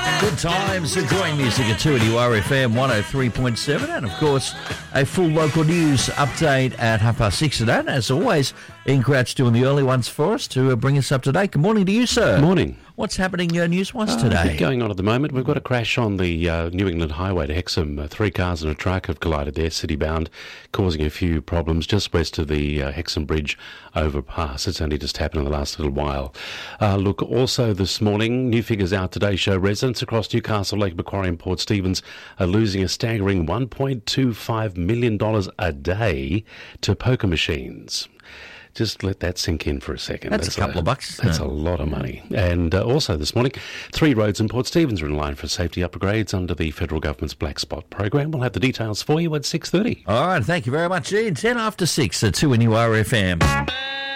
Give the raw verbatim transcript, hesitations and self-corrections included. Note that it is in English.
Good times, enjoying music at two N U R F M one oh three point seven, and of course a full local news update at half past six today. And as always, Ian Crouch doing the early ones for us to uh, bring us up to date. Good morning to you, sir. Good morning. What's happening uh, news-wise Uh, today? Going on at the moment, we've got a crash on the uh, New England Highway to Hexham. Uh, three cars and a truck have collided there, city-bound, causing a few problems just west of the uh, Hexham Bridge overpass. It's only just happened in the last little while. Uh, look, also this morning, new figures out today show residents across Newcastle, Lake Macquarie and Port Stephens are losing a staggering one point two five million dollars a day to poker machines. Just let that sink in for a second. That's, that's a couple a, of bucks. That's a lot of money. And uh, also this morning, three roads in Port Stephens are in line for safety upgrades under the federal government's Black Spot program. We'll have the details for you at six thirty. All right, thank you very much, Ian. ten after six at two N U R F M.